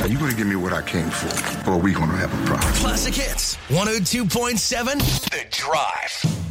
Now, you're going to give me what I came for, or are we going to have a problem? Classic Hits, 102.7, The Drive.